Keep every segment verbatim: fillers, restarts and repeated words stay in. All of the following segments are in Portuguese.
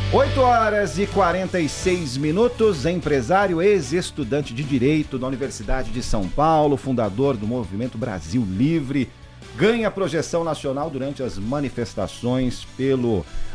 oito horas e quarenta e seis minutos, empresário, ex-estudante de Direito da Universidade de São Paulo, fundador do Movimento Brasil Livre, ganha projeção nacional durante as manifestações pelo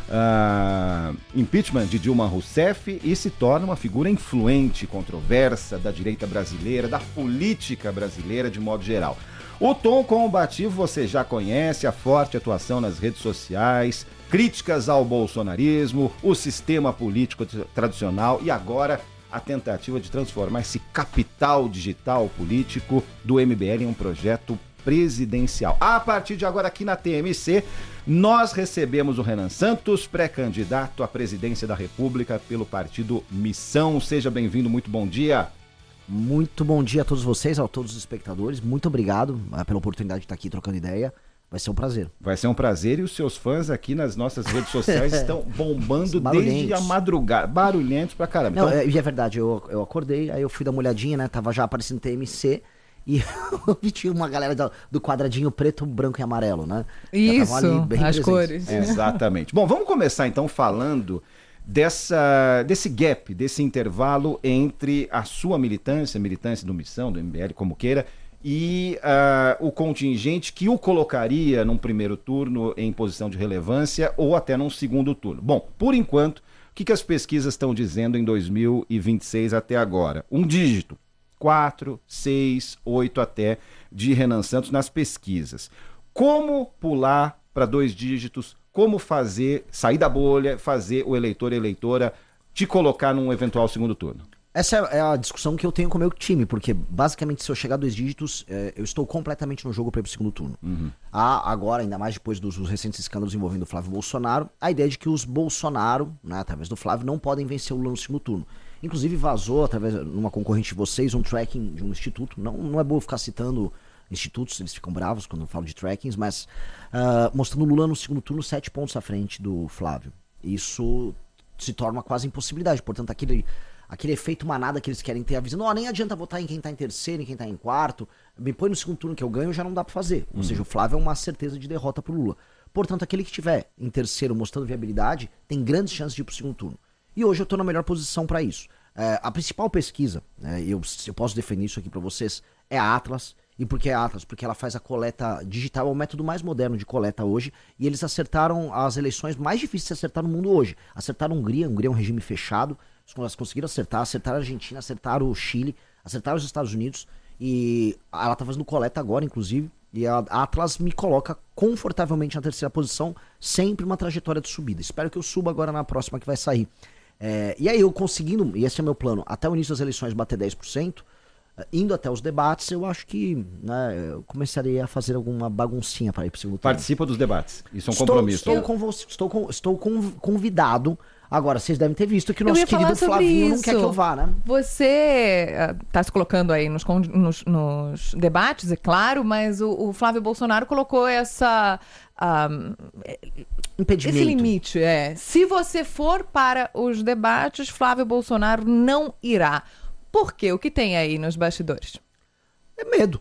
uh, impeachment de Dilma Rousseff e se torna uma figura influente, controversa da direita brasileira, da política brasileira de modo geral. O tom combativo você já conhece, a forte atuação nas redes sociais, críticas ao bolsonarismo, o sistema político tradicional e agora a tentativa de transformar esse capital digital político do M B L em um projeto presidencial. A partir de agora aqui na T M C, nós recebemos o Renan Santos, pré-candidato à presidência da República pelo partido Missão. Seja bem-vindo, muito bom dia. Muito bom dia a todos vocês, a todos os espectadores. Muito obrigado uh, pela oportunidade de estar aqui trocando ideia. Vai ser um prazer. Vai ser um prazer e os seus fãs aqui nas nossas redes sociais estão bombando desde a madrugada. Barulhentos pra caramba. Não, então... é, é verdade, eu, eu acordei, aí eu fui dar uma olhadinha, né? Tava já aparecendo T M C e eu vi tinha uma galera do, do quadradinho preto, branco e amarelo, né? Isso, ali, bem as presentes. cores. Exatamente. Bom, vamos começar então falando dessa, desse gap, desse intervalo entre a sua militância, militância do Missão, do M B L, como queira, e uh, o contingente que o colocaria num primeiro turno em posição de relevância ou até num segundo turno. Bom, por enquanto, o que, que as pesquisas estão dizendo em dois mil e vinte e seis até agora? Um dígito, quatro, seis, oito até, de Renan Santos nas pesquisas. Como pular para dois dígitos? Como fazer, sair da bolha, fazer o eleitor e eleitora te colocar num eventual segundo turno? Essa é a discussão que eu tenho com o meu time, porque basicamente se eu chegar a dois dígitos, é, eu estou completamente no jogo para ir pro segundo turno. Uhum. Há agora, ainda mais depois dos, dos recentes escândalos envolvendo o Flávio Bolsonaro, a ideia de que os Bolsonaro, né, através do Flávio, não podem vencer o Lula no segundo turno. Inclusive vazou, através de uma concorrente de vocês, um tracking de um instituto. Não, não é bom ficar citando institutos, eles ficam bravos quando eu falo de trackings, mas uh, mostrando o Lula no segundo turno sete pontos à frente do Flávio. Isso se torna uma quase impossibilidade, portanto aquele... Aquele efeito manada que eles querem ter avisando, ó, nem adianta votar em quem tá em terceiro, em quem tá em quarto, me põe no segundo turno que eu ganho, já não dá pra fazer. Ou uhum. seja, o Flávio é uma certeza de derrota pro Lula. Portanto, aquele que tiver em terceiro mostrando viabilidade, tem grandes chances de ir pro segundo turno. E hoje eu tô na melhor posição pra isso. É, a principal pesquisa, né, eu, eu posso definir isso aqui pra vocês, é a Atlas. E por que a Atlas? Porque ela faz a coleta digital, é o método mais moderno de coleta hoje, e eles acertaram as eleições mais difíceis de acertar no mundo hoje. Acertaram a Hungria, a Hungria é um regime fechado, elas conseguiram acertar, acertaram a Argentina, acertaram o Chile, acertaram os Estados Unidos, e ela tá fazendo coleta agora, inclusive, e a Atlas me coloca confortavelmente na terceira posição, sempre uma trajetória de subida. Espero que eu suba agora na próxima que vai sair. É, e aí eu conseguindo, e esse é meu plano, até o início das eleições bater dez por cento, indo até os debates, eu acho que né, eu começaria a fazer alguma baguncinha para ir para o segundo turno. Participa dos debates, isso é um estou, compromisso. Estou, com você, estou, com, estou convidado. Agora, vocês devem ter visto que o nosso querido Flavinho isso. não quer que eu vá, né? Você está uh, se colocando aí nos, nos, nos debates, é claro, mas o, o Flávio Bolsonaro colocou essa... Um, impedimento. Esse limite, é. Se você for para os debates, Flávio Bolsonaro não irá. Por quê? O que tem aí nos bastidores? É medo.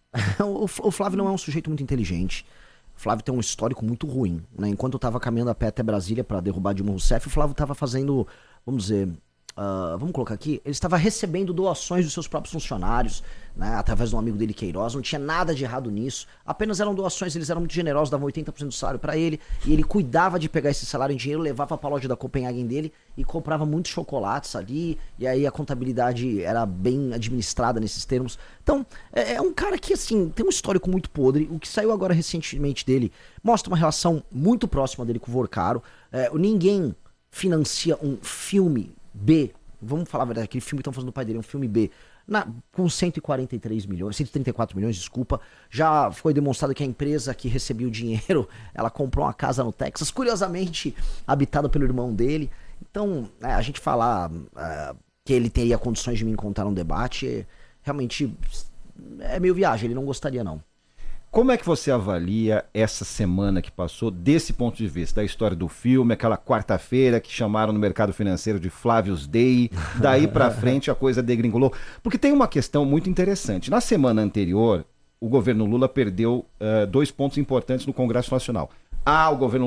O, o Flávio não é um sujeito muito inteligente. O Flávio tem um histórico muito ruim, né? Enquanto eu tava caminhando a pé até Brasília para derrubar Dilma Rousseff, o Flávio tava fazendo, vamos dizer, uh, vamos colocar aqui, ele estava recebendo doações dos seus próprios funcionários, né? Através de um amigo dele, Queiroz, não tinha nada de errado nisso, apenas eram doações, eles eram muito generosos, davam oitenta por cento do salário para ele, e ele cuidava de pegar esse salário em dinheiro, levava pra loja da Copenhagen dele e comprava muitos chocolates ali, e aí a contabilidade era bem administrada nesses termos. Então, é, é um cara que, assim, tem um histórico muito podre. O que saiu agora recentemente dele mostra uma relação muito próxima dele com o Vorcaro. É, ninguém financia um filme B, vamos falar a verdade, aquele filme que estão fazendo do pai dele, um filme B, na, com cento e quarenta e três milhões, cento e trinta e quatro milhões, desculpa. Já foi demonstrado que a empresa que recebia o dinheiro, ela comprou uma casa no Texas, curiosamente habitada pelo irmão dele. Então, é, a gente falar uh, que ele teria condições de me encontrar num debate, é, realmente é meio viagem, ele não gostaria não. Como é que você avalia essa semana que passou desse ponto de vista, da história do filme, aquela quarta-feira que chamaram no mercado financeiro de Flávio's Day, daí pra frente a coisa degringolou? Porque tem uma questão muito interessante. Na semana anterior, o governo Lula perdeu uh, dois pontos importantes no Congresso Nacional. Ah, o governo